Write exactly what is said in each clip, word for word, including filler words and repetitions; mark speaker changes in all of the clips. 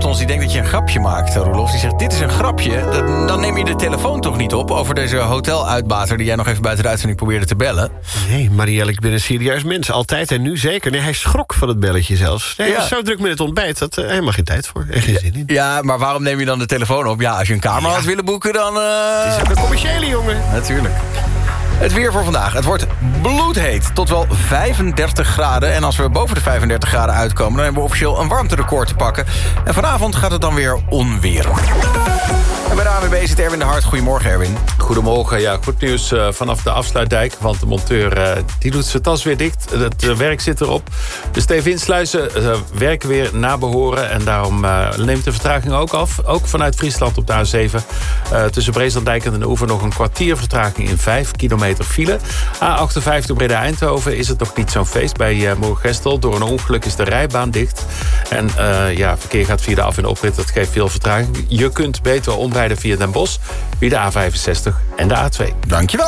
Speaker 1: appt ons, die denkt dat je een grapje maakt, Roelof. Die zegt, dit is een grapje. Dan, dan neem je de telefoon toch niet op... over deze hoteluitbater die jij nog even buiten de uitzending probeerde te bellen.
Speaker 2: Nee, Marielle, ik ben een serieus mens. Altijd en nu zeker. Nee, hij schrok van het belletje zelfs. Nee, hij
Speaker 1: Ja.
Speaker 2: was zo druk met het ontbijt, dat uh, helemaal geen tijd voor. En geen zin in.
Speaker 1: Ja, maar waarom neem je dan de telefoon op? Ja, als je een kamer
Speaker 2: Ja.
Speaker 1: had willen boeken, dan... Uh...
Speaker 2: Het is ook een commerciële jongen.
Speaker 1: Natuurlijk. Het weer voor vandaag. Het wordt bloedheet, tot wel vijfendertig graden. En als we boven de vijfendertig graden uitkomen... dan hebben we officieel een warmterecord te pakken. En vanavond gaat het dan weer onweer. En bij de A W B zit Erwin de Hart. Goedemorgen, Erwin.
Speaker 3: Goedemorgen, ja, goed nieuws uh, vanaf de afsluitdijk. Want de monteur uh, die doet zijn tas weer dicht. Het uh, werk zit erop. De Stevinsluizen uh, werken weer na behoren. En daarom uh, neemt de vertraging ook af. Ook vanuit Friesland op de A zeven. Uh, tussen Breeslanddijk en de Oever nog een kwartier vertraging in vijf kilometer file. A achtenvijftig Breda-Eindhoven is het nog niet zo'n feest bij uh, Moergestel. Door een ongeluk is de rijbaan dicht. En uh, ja, verkeer gaat via de af- en oprit. Dat geeft veel vertraging. Je kunt beter omrijden via Den Bosch, via de A vijfenzestig en de A twee.
Speaker 1: Dankjewel.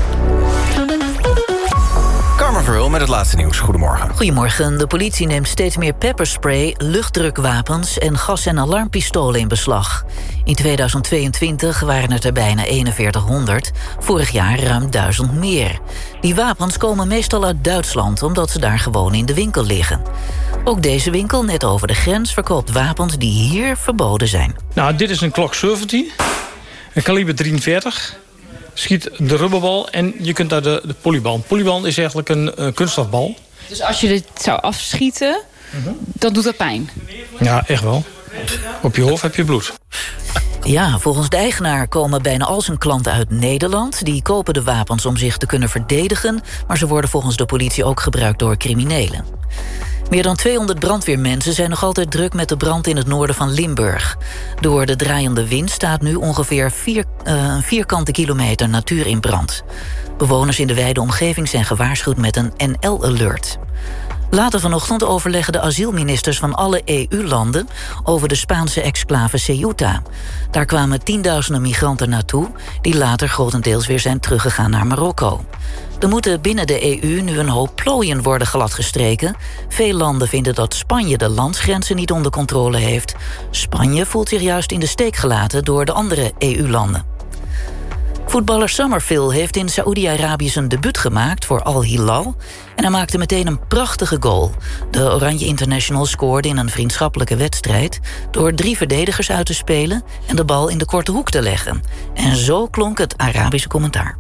Speaker 1: Carmen Verheul met het laatste nieuws. Goedemorgen.
Speaker 4: Goedemorgen. De politie neemt steeds meer pepperspray, luchtdrukwapens en gas- en alarmpistolen in beslag. In tweeduizend tweeëntwintig waren het er bijna eenenveertighonderd. Vorig jaar ruim duizend meer. Die wapens komen meestal uit Duitsland, omdat ze daar gewoon in de winkel liggen. Ook deze winkel, net over de grens, verkoopt wapens die hier verboden zijn.
Speaker 5: Nou, dit is een Glock zeventien, een kaliber drieënveertig. Schiet de rubberbal en je kunt daar de, de polyband. Polyband is eigenlijk een uh, kunststofbal.
Speaker 6: Dus als je dit zou afschieten, uh-huh. dan doet dat pijn?
Speaker 5: Ja, echt wel. Op je hoofd heb je bloed.
Speaker 4: Ja, volgens de eigenaar komen bijna al zijn klanten uit Nederland. Die kopen de wapens om zich te kunnen verdedigen, maar ze worden volgens de politie ook gebruikt door criminelen. Meer dan tweehonderd brandweermensen zijn nog altijd druk met de brand in het noorden van Limburg. Door de draaiende wind staat nu ongeveer vier, uh, een vierkante kilometer natuur in brand. Bewoners in de wijde omgeving zijn gewaarschuwd met een N L-alert. Later vanochtend overleggen de asielministers van alle E U-landen over de Spaanse exclave Ceuta. Daar kwamen tienduizenden migranten naartoe, die later grotendeels weer zijn teruggegaan naar Marokko. Er moeten binnen de E U nu een hoop plooien worden gladgestreken. Veel landen vinden dat Spanje de landsgrenzen niet onder controle heeft. Spanje voelt zich juist in de steek gelaten door de andere E U-landen. Voetballer Summerville heeft in Saoedi-Arabië zijn debuut gemaakt voor Al Hilal. En hij maakte meteen een prachtige goal. De Oranje International scoorde in een vriendschappelijke wedstrijd door drie verdedigers uit te spelen en de bal in de korte hoek te leggen. En zo klonk het Arabische commentaar.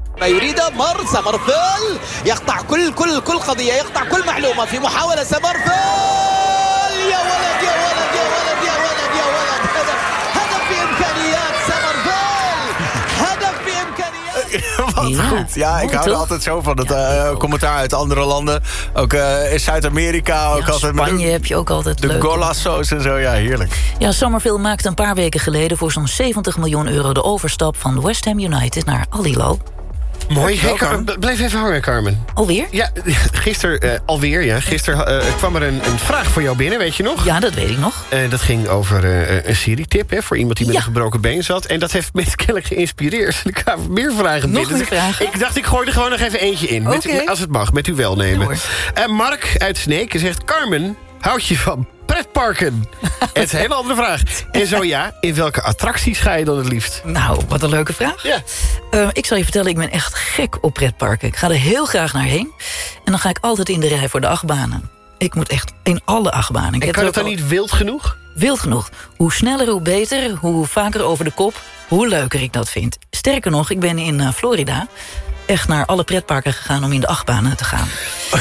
Speaker 1: Wat
Speaker 4: Ja,
Speaker 1: goed. Ja, ik
Speaker 4: mooi,
Speaker 1: hou er
Speaker 4: toch?
Speaker 1: altijd zo van. Het
Speaker 4: Ja,
Speaker 1: uh, commentaar uit andere landen. Ook uh, in Zuid-Amerika. Ook
Speaker 4: Ja,
Speaker 1: altijd met
Speaker 4: Spanje heb je ook altijd
Speaker 1: de
Speaker 4: leuk.
Speaker 1: golasso's en zo. Ja, heerlijk.
Speaker 4: Ja, Summerville maakte een paar weken geleden voor zo'n zeventig miljoen euro de overstap van West Ham United naar Al Hilal.
Speaker 2: Mooi. Hey,
Speaker 1: Dankjewel,
Speaker 2: Car- blijf even hangen, Carmen.
Speaker 4: Alweer?
Speaker 2: Ja, gisteren, uh, alweer, ja. Gisteren uh, kwam er een, een vraag voor jou binnen, weet je nog?
Speaker 4: Ja, dat weet ik nog.
Speaker 2: Uh, dat ging over uh, een serietip, hè, voor iemand die met
Speaker 4: Ja.
Speaker 2: een gebroken been zat. En dat heeft me kennelijk geïnspireerd. Er kwamen meer vragen
Speaker 4: Nog
Speaker 2: binnen.
Speaker 4: meer vragen?
Speaker 2: Ik dacht, ik gooi er gewoon nog even eentje in. Met,
Speaker 4: Oké.
Speaker 2: als het mag, met uw welnemen.
Speaker 4: Ja,
Speaker 2: Uh, Mark uit Sneek zegt... Carmen, houd je van pretparken? Het is een hele andere vraag. En zo ja, in welke attracties ga je dan het liefst?
Speaker 4: Nou, wat een leuke vraag.
Speaker 2: Ja.
Speaker 4: Uh, ik zal je vertellen, ik ben echt gek op pretparken. Ik ga er heel graag naar heen. En dan ga ik altijd in de rij voor de achtbanen. Ik moet echt in alle achtbanen. Ik
Speaker 2: En
Speaker 4: heb
Speaker 2: kan
Speaker 4: er
Speaker 2: het dan
Speaker 4: ook
Speaker 2: niet wild genoeg?
Speaker 4: al- Wild genoeg. Hoe sneller, hoe beter. Hoe vaker over de kop. Hoe leuker ik dat vind. Sterker nog, ik ben in uh, Florida echt naar alle pretparken gegaan om in de achtbanen te gaan.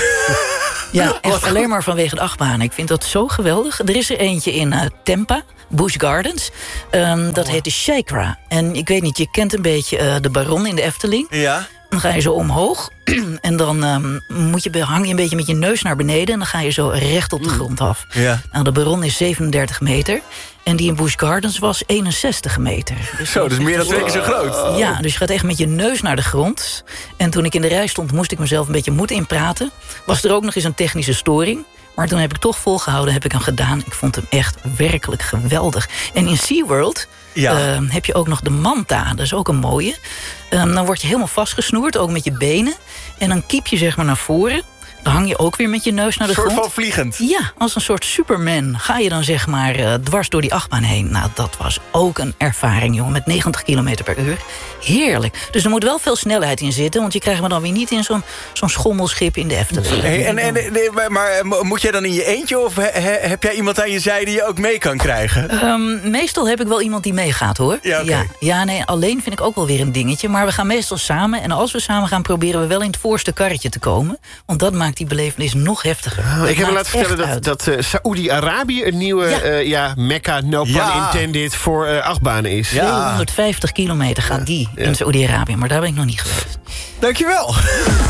Speaker 4: Ja, echt alleen maar vanwege de achtbanen. Ik vind dat zo geweldig. Er is er eentje in uh, Tampa, Busch Gardens. Um, dat heet de Shakra. En ik weet niet, je kent een beetje uh, de Baron in de Efteling.
Speaker 1: Ja.
Speaker 4: Dan ga je zo omhoog. En dan um, moet je, hang je een beetje met je neus naar beneden. En dan ga je zo recht op de grond af.
Speaker 1: Ja.
Speaker 4: Nou, de Baron is zevenendertig meter. En die in Busch Gardens was eenenzestig meter. Dus
Speaker 1: Zo, dus meer dan twee keer zo groot.
Speaker 4: ja, dus je gaat echt met je neus naar de grond. En toen ik in de rij stond, moest ik mezelf een beetje moed inpraten. Was er ook nog eens een technische storing. Maar toen heb ik toch volgehouden, heb ik hem gedaan. Ik vond hem echt werkelijk geweldig. En in SeaWorld
Speaker 1: Ja.
Speaker 4: uh, heb je ook nog de manta. Dat is ook een mooie. Um, dan word je helemaal vastgesnoerd, ook met je benen. En dan kiep je zeg maar naar voren. Dan hang je ook weer met je neus naar de
Speaker 1: Een soort
Speaker 4: grond.
Speaker 1: van vliegend.
Speaker 4: Ja, als een soort Superman ga je dan zeg maar uh, dwars door die achtbaan heen. Nou, dat was ook een ervaring, jongen, met negentig kilometer per uur. Heerlijk. Dus er moet wel veel snelheid in zitten, want je krijgt me dan weer niet in zo'n zo'n schommelschip in de Efteling.
Speaker 1: Hey, en, en, nee, maar, maar moet jij dan in je eentje of he, he, heb jij iemand aan je zij die je ook mee kan krijgen?
Speaker 4: Um, meestal heb ik wel iemand die meegaat, hoor.
Speaker 1: Ja, okay.
Speaker 4: ja, ja, nee, alleen vind ik ook wel weer een dingetje. Maar we gaan meestal samen. En als we samen gaan, proberen we wel in het voorste karretje te komen. Want dat maakt die belevenis nog heftiger.
Speaker 2: Oh, ik heb me
Speaker 4: Maakt
Speaker 2: laten vertellen
Speaker 4: echt
Speaker 2: dat, dat uh, Saoedi-Arabië een nieuwe
Speaker 4: Ja.
Speaker 2: ja. Uh, ja, Mecca, no pun
Speaker 1: Ja.
Speaker 2: intended, voor uh, achtbanen is.
Speaker 1: Ja.
Speaker 4: tweehonderdvijftig kilometer gaat die
Speaker 2: Ja.
Speaker 4: in Saoedi-Arabië. Maar daar ben ik nog niet geweest.
Speaker 1: Dankjewel.